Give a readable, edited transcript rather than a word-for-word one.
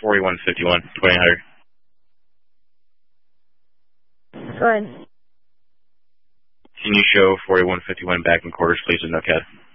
4151, 2800. Go ahead. Can you show 4151 back in quarters, please, with no CAD?